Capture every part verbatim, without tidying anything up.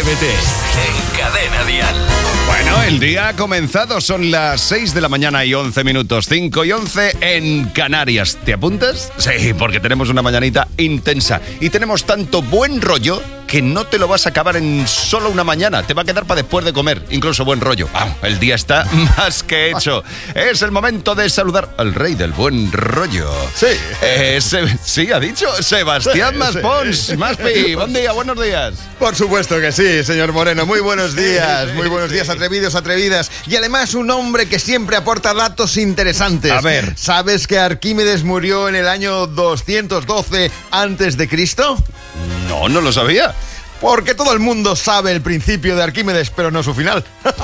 Atrévete en Cadena Dial. Bueno, el día ha comenzado, son las seis de la mañana y once minutos, cinco y once en Canarias. ¿Te apuntas? Sí, porque tenemos una mañanita intensa y tenemos tanto buen rollo que no te lo vas a acabar en solo una mañana. Te va a quedar para después de comer, incluso buen rollo. Ah, el día está más que hecho. Es el momento de saludar al rey del buen rollo. Sí. Eh, se, sí, ha dicho Sebastián Sí, Maspons. sí. Maspi, buen día, buenos días. Por supuesto que sí, señor Moreno. Muy buenos días, muy buenos días, atrevidos, atrevidas. Y además un hombre que siempre aporta datos interesantes. A ver. ¿Sabes que Arquímedes murió en el año doscientos doce antes de Cristo? No, no lo sabía. Porque todo el mundo sabe el principio de Arquímedes, pero no su final.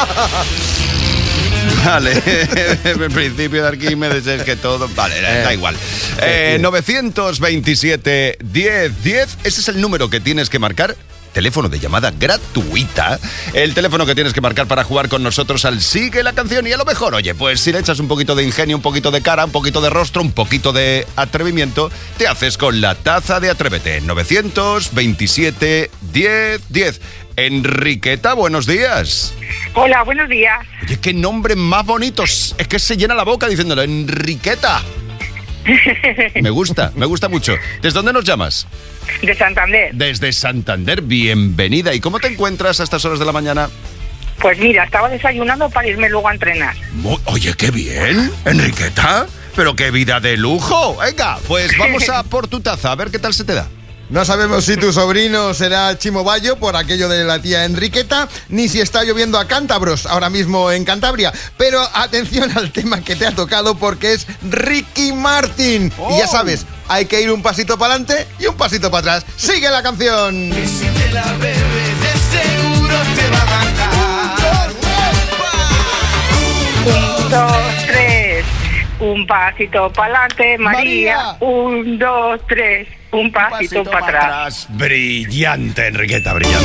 Vale, el principio de Arquímedes es que todo... Vale, da igual. Eh, novecientos veintisiete, diez, diez, ese es el número que tienes que marcar. Teléfono de llamada gratuita. El teléfono que tienes que marcar para jugar con nosotros al Sigue la Canción. Y a lo mejor, oye, pues si le echas un poquito de ingenio, un poquito de cara, un poquito de rostro, un poquito de atrevimiento, te haces con la taza de Atrévete. novecientos veintisiete, diez, diez. Enriqueta, buenos días. Hola, buenos días. Oye, qué nombre más bonito. Es que se llena la boca diciéndolo. Enriqueta. Me gusta, me gusta mucho. ¿Desde dónde nos llamas? De Santander. Desde Santander, bienvenida. ¿Y cómo te encuentras a estas horas de la mañana? Pues mira, estaba desayunando para irme luego a entrenar. Mo- Oye, qué bien, Enriqueta. Pero qué vida de lujo. Venga, pues vamos a por tu taza, a ver qué tal se te da. No sabemos si tu sobrino será Chimo Bayo por aquello de la tía Enriqueta, ni si está lloviendo a cántabros ahora mismo en Cantabria. Pero atención al tema que te ha tocado porque es Ricky Martin. Oh. Y ya sabes, hay que ir un pasito para adelante y un pasito para atrás. ¡Sigue la canción! Si te la bebes, de seguro te va a matar. Un, dos, tres. Un pasito para adelante, María. María. Un, dos, tres. Un pasito, para atrás. Brillante, Enriqueta, brillante.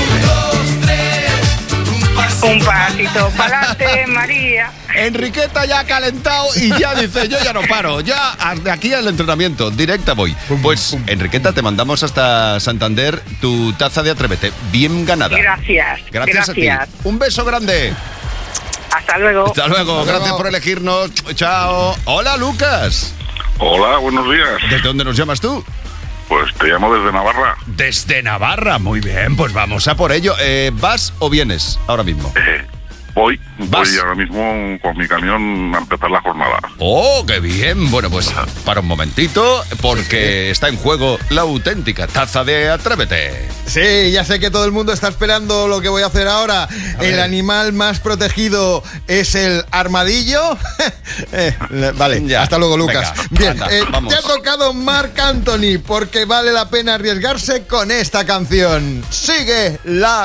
Un pasito para adelante, María. Enriqueta ya ha calentado y ya dice, yo ya no paro, ya de aquí al entrenamiento, directa voy. Pues, Enriqueta, te mandamos hasta Santander tu taza de Atrévete, bien ganada. Gracias. Gracias, Gracias. a ti. Un beso grande. Hasta luego. Hasta luego, Hasta gracias luego. por elegirnos. Chao. Hola, Lucas. Hola, buenos días. ¿Desde dónde nos llamas tú? Pues te llamo desde Navarra. Desde Navarra, muy bien, pues vamos a por ello. Eh, ¿Vas o vienes ahora mismo? Eh, voy, ¿Vas? voy ahora mismo con mi camión a empezar la jornada. ¡Oh, qué bien! Bueno, pues para un momentito, porque está en juego la auténtica taza de Atrévete. Sí, ya sé que todo el mundo está esperando lo que voy a hacer ahora. A el ver. animal más protegido es el armadillo. Eh, le- vale, Ya. hasta luego, Lucas. Venga, Bien, anda, eh, vamos. te ha tocado Marc Anthony porque vale la pena arriesgarse con esta canción. Sigue la